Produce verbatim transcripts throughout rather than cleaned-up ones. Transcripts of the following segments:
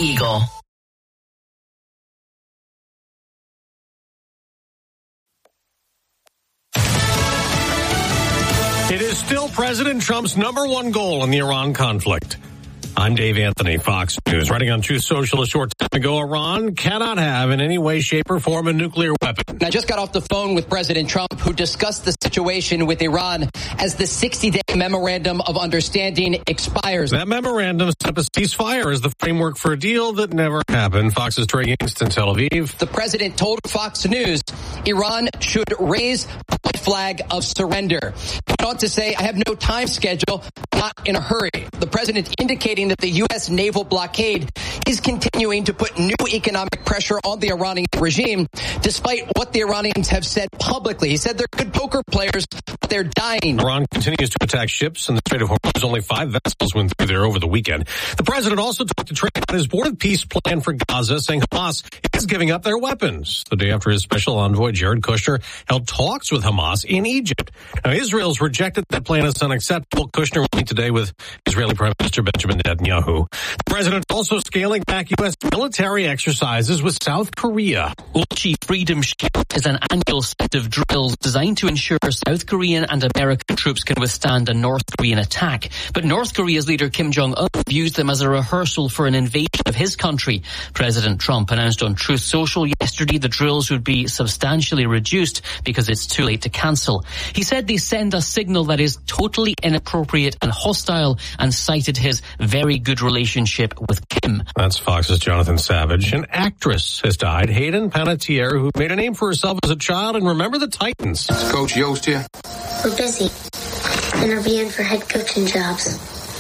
Eagle. It is still President Trump's number one goal in the Iran conflict. I'm Dave Anthony, Fox News. Writing on Truth Social a short time ago, Iran cannot have in any way, shape, or form a nuclear weapon. I just got off the phone with President Trump, who discussed the situation with Iran as the sixty-day memorandum of understanding expires. That memorandum set up a ceasefire as the framework for a deal that never happened. Fox's Trey Yingst in Tel Aviv. The president told Fox News Iran should raise the white flag of surrender. He went on to say, I have no time schedule, not in a hurry. The president indicating that the U S naval blockade is continuing to put new economic pressure on the Iranian regime, despite what the Iranians have said publicly. He said they're good poker players, but they're dying. Iran continues to attack ships in the Strait of Hormuz. Only five vessels went through there over the weekend. The president also talked to Trump about his border peace plan for Gaza, saying Hamas is giving up their weapons. The day after his special envoy, Jared Kushner, held talks with Hamas in Egypt. Now, Israel's rejected that plan as unacceptable. Kushner will meet today with Israeli Prime Minister Benjamin Netanyahu. The president also scaling back U S military exercises with South Korea. Ulchi Freedom Shield is an annual set of drills designed to ensure South Korean and American troops can withstand a North Korean attack. But North Korea's leader Kim Jong-un views them as a rehearsal for an invasion of his country. President Trump announced on Truth Social yesterday the drills would be substantially reduced because it's too late to cancel. He said they send a signal that is totally inappropriate and hostile, and cited his very good relationship with Kim. That's Fox's Jonathan Savage. An actress has died, Hayden Panettiere, who made a name for herself as a child and Remember the Titans. It's Coach Yost here. We're busy interviewing for head coaching jobs.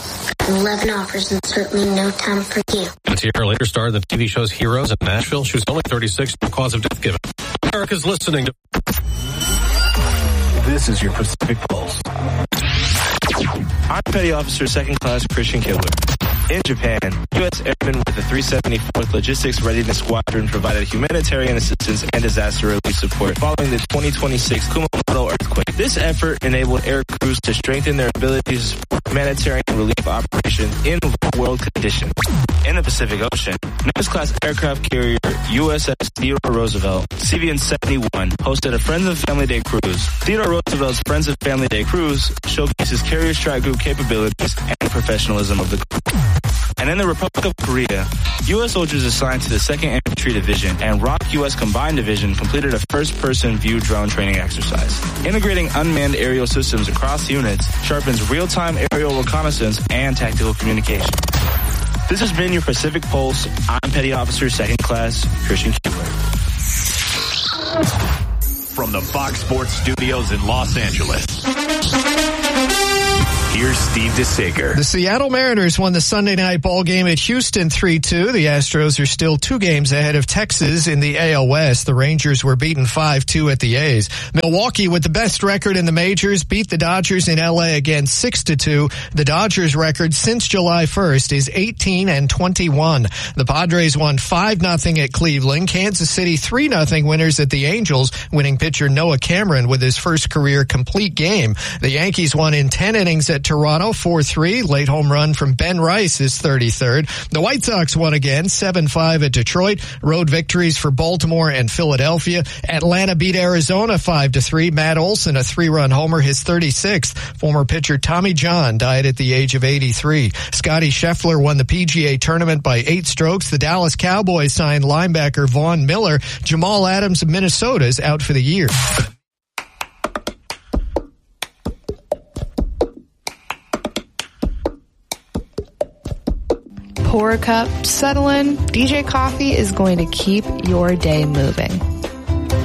eleven offers and certainly no time for you. Panettiere later starred the T V show's Heroes in Nashville. She was only thirty-six, the cause of death given. America's listening to... This is your Pacific Pulse. I'm Petty Officer Second Class Christian Kibler. In Japan, U S airmen with the three seventy-fourth Logistics Readiness Squadron provided humanitarian assistance and disaster relief support following the twenty twenty-six Kumamoto earthquake. This effort enabled air crews to strengthen their abilities to support humanitarian relief operations in world conditions. In the Pacific Ocean, Nimitz-class aircraft carrier U S S Theodore Roosevelt, C V N seventy-one, hosted a Friends and Family Day cruise. Theodore Roosevelt's Friends and Family Day cruise showcases carrier strike group capabilities and professionalism of the crew. And in the Republic of Korea, U S soldiers assigned to the second Infantry Division and R O C U S Combined Division completed a first-person view drone training exercise. Integrating unmanned aerial systems across units sharpens real-time aerial reconnaissance and tactical communication. This has been your Pacific Pulse. I'm Petty Officer Second Class Christian Kubler. From the Fox Sports Studios in Los Angeles, here's Steve DeSager. The Seattle Mariners won the Sunday night ball game at Houston three two. The Astros are still two games ahead of Texas in the A L West. The Rangers were beaten five two at the A's. Milwaukee, with the best record in the majors, beat the Dodgers in L A again six to two. The Dodgers record since July first is eighteen and twenty-one. The Padres won five nothing at Cleveland. Kansas City three nothing winners at the Angels, winning pitcher Noah Cameron with his first career complete game. The Yankees won in ten innings at Toronto, four three. Late home run from Ben Rice, his thirty-third. The White Sox won again, seven five at Detroit. Road victories for Baltimore and Philadelphia. Atlanta beat Arizona five to three. Matt Olson, a three-run homer, his thirty-sixth. Former pitcher Tommy John died at the age of eighty-three. Scotty Scheffler won the P G A tournament by eight strokes. The Dallas Cowboys signed linebacker Vaughn Miller. Jamal Adams of Minnesota is out for the year. Pour a cup, settle in. D J Coffee is going to keep your day moving.